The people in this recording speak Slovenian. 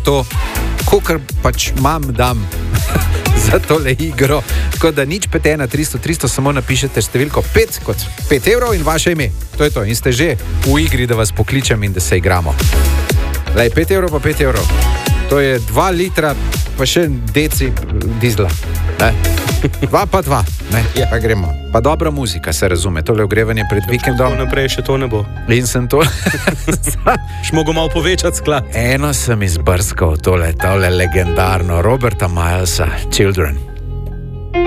to, kolikor pač dam za tole igro. Tako da nič petena 300, samo napišete številko 5 kot 5 evrov in vaše ime. To je to. In ste že v igri, da vas pokličem in da se igramo. Lej, 5 evrov pa 5 evrov. To je 2 litra pa še deci dizla. 2 pa 2. Pa gremo. Pa dobra muzika, se razume. Tole ogrevanje pred vikendom. Naprej še to ne bo. In sem to... Še mogo malo povečati sklad. Eno sem izbrskal, tole legendarno Roberta Milesa, Children.